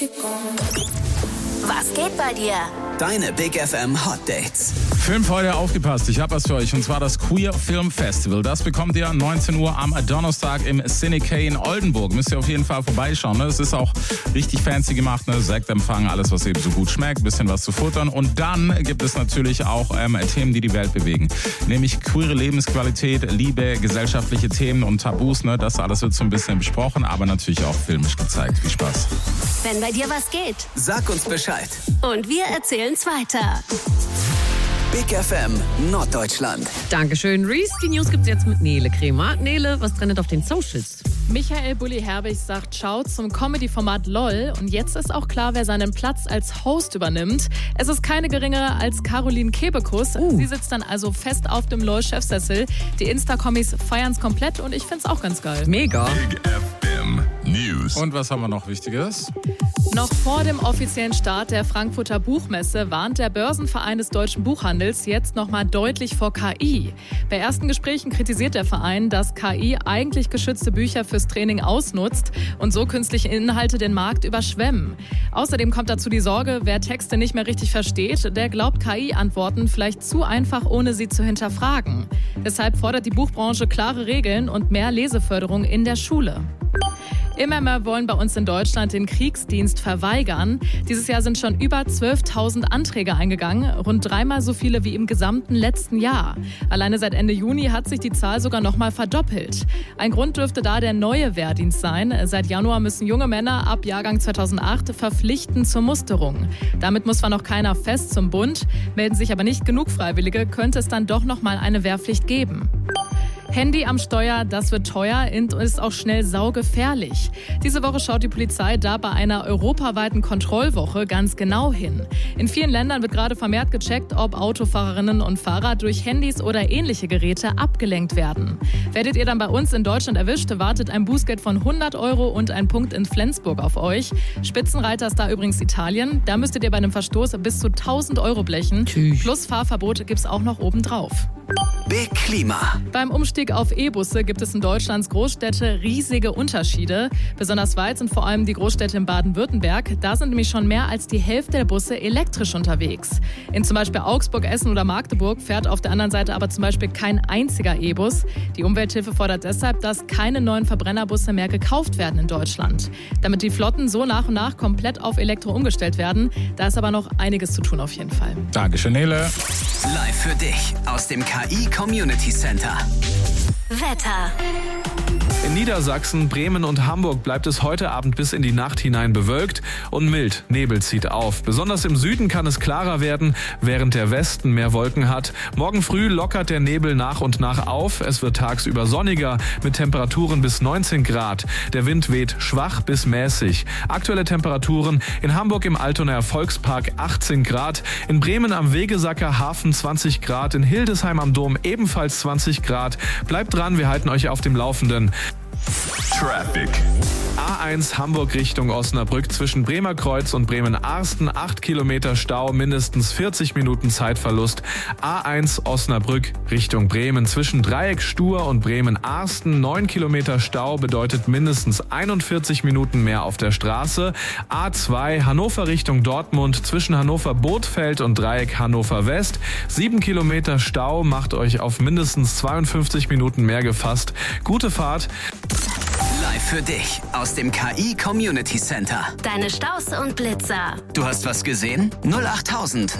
Was geht bei dir? Deine Big FM Hot Dates. Film heute, aufgepasst, ich habe was für euch, und zwar das Queer Film Festival. Das bekommt ihr 19 Uhr am Donnerstag im Cinecay in Oldenburg. Müsst ihr auf jeden Fall vorbeischauen. Ne? Es ist auch richtig fancy gemacht, ne? Sektempfang, alles, was eben so gut schmeckt, bisschen was zu futtern. Und dann gibt es natürlich auch Themen, die die Welt bewegen. Nämlich queere Lebensqualität, Liebe, gesellschaftliche Themen und Tabus. Ne? Das alles wird so ein bisschen besprochen, aber natürlich auch filmisch gezeigt. Viel Spaß. Wenn bei dir was geht. Sag uns Bescheid. Und wir erzählen's weiter. Big FM Norddeutschland. Dankeschön, Reese. Die News gibt's jetzt mit Nele Kremer. Nele, was trendet auf den Socials? Michael Bulli-Herbig sagt Ciao zum Comedy-Format LOL. Und jetzt ist auch klar, wer seinen Platz als Host übernimmt. Es ist keine geringere als Caroline Kebekus. Sie sitzt dann also fest auf dem LOL-Chefsessel. Die Insta-Kommis feiern's komplett und ich find's auch ganz geil. Mega. Big FM News. Und was haben wir noch Wichtiges? Noch vor dem offiziellen Start der Frankfurter Buchmesse warnt der Börsenverein des deutschen Buchhandels jetzt nochmal deutlich vor KI. Bei ersten Gesprächen kritisiert der Verein, dass KI eigentlich geschützte Bücher fürs Training ausnutzt und so künstliche Inhalte den Markt überschwemmen. Außerdem kommt dazu die Sorge, wer Texte nicht mehr richtig versteht, der glaubt KI-Antworten vielleicht zu einfach, ohne sie zu hinterfragen. Deshalb fordert die Buchbranche klare Regeln und mehr Leseförderung in der Schule. Immer mehr wollen bei uns in Deutschland den Kriegsdienst verweigern. Dieses Jahr sind schon über 12.000 Anträge eingegangen, rund 3-mal so viele wie im gesamten letzten Jahr. Alleine seit Ende Juni hat sich die Zahl sogar nochmal verdoppelt. Ein Grund dürfte da der neue Wehrdienst sein. Seit Januar müssen junge Männer ab Jahrgang 2008 verpflichten zur Musterung. Damit muss zwar noch keiner fest zum Bund, melden sich aber nicht genug Freiwillige, könnte es dann doch nochmal eine Wehrpflicht geben. Handy am Steuer, das wird teuer und ist auch schnell saugefährlich. Diese Woche schaut die Polizei da bei einer europaweiten Kontrollwoche ganz genau hin. In vielen Ländern wird gerade vermehrt gecheckt, ob Autofahrerinnen und Fahrer durch Handys oder ähnliche Geräte abgelenkt werden. Werdet ihr dann bei uns in Deutschland erwischt, wartet ein Bußgeld von 100 € und ein Punkt in Flensburg auf euch. Spitzenreiter ist da übrigens Italien. Da müsstet ihr bei einem Verstoß bis zu 1.000 € blechen. Plus Fahrverbot gibt's auch noch obendrauf. Big Klima. Beim Umstieg auf E-Busse gibt es in Deutschlands Großstädte riesige Unterschiede. Besonders weit sind vor allem die Großstädte in Baden-Württemberg. Da sind nämlich schon mehr als die Hälfte der Busse elektrisch unterwegs. In zum Beispiel Augsburg, Essen oder Magdeburg fährt auf der anderen Seite aber zum Beispiel kein einziger E-Bus. Die Umwelthilfe fordert deshalb, dass keine neuen Verbrennerbusse mehr gekauft werden in Deutschland. Damit die Flotten so nach und nach komplett auf Elektro umgestellt werden, da ist aber noch einiges zu tun auf jeden Fall. Dankeschön, Nele. Live für dich aus dem KI Community Center. Wetter. In Niedersachsen, Bremen und Hamburg bleibt es heute Abend bis in die Nacht hinein bewölkt und mild. Nebel zieht auf. Besonders im Süden kann es klarer werden, während der Westen mehr Wolken hat. Morgen früh lockert der Nebel nach und nach auf. Es wird tagsüber sonniger mit Temperaturen bis 19 Grad. Der Wind weht schwach bis mäßig. Aktuelle Temperaturen in Hamburg im Altonaer Volkspark 18 Grad, in Bremen am Wegesacker Hafen 20 Grad, in Hildesheim am Dom ebenfalls 20 Grad. Bleibt dran, wir halten euch auf dem Laufenden. Traffic. A1 Hamburg Richtung Osnabrück zwischen Bremerkreuz und Bremen-Arsten 8 Kilometer Stau, mindestens 40 Minuten Zeitverlust. A1 Osnabrück Richtung Bremen zwischen Dreieck Stur und Bremen-Arsten 9 Kilometer Stau bedeutet mindestens 41 Minuten mehr auf der Straße. A2 Hannover Richtung Dortmund zwischen Hannover-Bothfeld und Dreieck Hannover West 7 Kilometer Stau macht euch auf mindestens 52 Minuten mehr gefasst. Gute Fahrt. Live für dich aus dem KI Community Center. Deine Staus und Blitzer. Du hast was gesehen? 08000